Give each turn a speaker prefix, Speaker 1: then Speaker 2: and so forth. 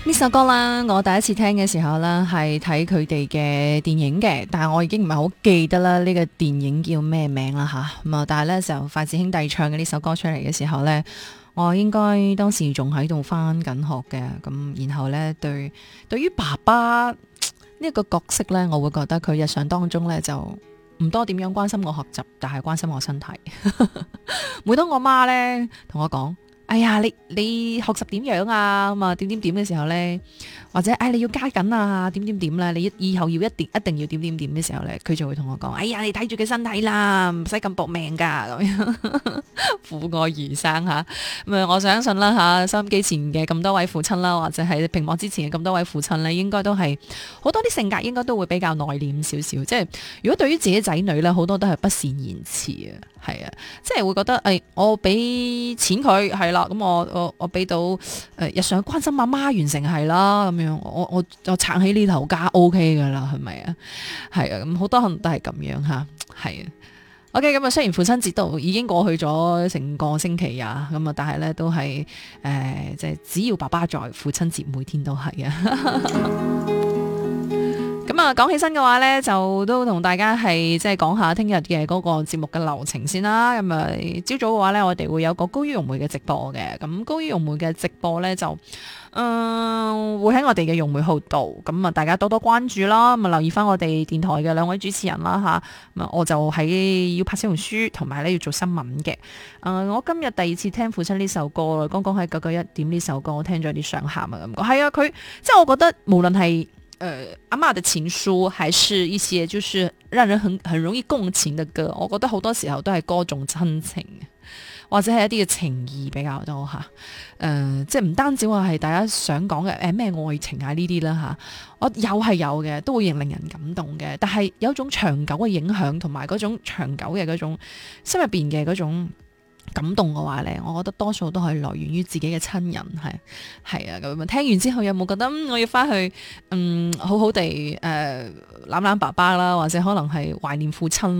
Speaker 1: 呢首歌啦，我第一次聽嘅時候啦，係睇佢哋嘅電影嘅，但係我已經唔係好記得啦，呢個電影叫咩名啦吓。咁啊，但係呢，就筷子兄弟唱嘅呢首歌出嚟嘅時候呢，我應該當時仲喺度返緊學嘅，咁然後呢，對於爸爸呢個角色呢，我會覺得佢日常當中呢，就唔多點樣關心我學習，但係關心我身體。每當我媽呢同我講，哎呀，你學習點樣啊？咁啊，點嘅時候咧，或者你要加緊啊，點咧，你以後要一定要點嘅時候咧，佢就會同我講，哎呀，你睇住佢身體啦，唔使咁搏命噶，咁樣父愛如生吓。咁啊，我相信啦吓，收音機前嘅咁多位父親啦，或者係屏幕之前嘅咁多位父親咧，應該都係好多啲性格，應該都會比較內斂少少。即係如果對於自己仔女咧，好多都係不善言辭啊，係啊，即係會覺得我俾錢佢係啦。咁我俾到日常關心阿媽完成係啦，咁樣我撐起呢頭家 OK 噶啦，係咪啊？係啊，咁好多可能都係咁樣吓，係啊。OK， 咁啊，雖然父親節都已經過去咗成個星期啊，咁啊，但係咧都係即係只要爸爸在，父親節每天都係啊。咁啊，講起身嘅話呢，就都同大家係即係講下聽日嘅嗰個節目嘅流程先啦。咁啊，朝早嘅話呢，我哋會有個高於融媒嘅直播嘅。咁高於融媒嘅直播呢，就會喺我哋嘅融媒號度。咁啊，大家多多關注啦。咁啊，留意翻我哋電台嘅兩位主持人啦吓。咁啊，我就喺要拍小紅書，同埋呢要做新聞嘅。我今日第二次聽父親呢首歌，剛剛喺991點呢首歌，我聽咗啲想喊嘅感覺。係啊，佢即係我覺得無論係阿媽的情書，還是一些就是讓人很容易共情的歌，我覺得好多時候都係歌頌親情，或者係一啲嘅情義比較多吓。即係唔單止話係大家想講嘅咩愛情啊呢啲啦吓，我有係有嘅，都會令人感動嘅。但係有一種長久嘅影響，同埋嗰種長久嘅嗰種心入邊嘅嗰種感動嘅話咧，我覺得多數都係來源於自己嘅親人，係啊。咁聽完之後有冇覺得我要翻去好好地攬攬爸爸啦，或者可能係懷念父親啦？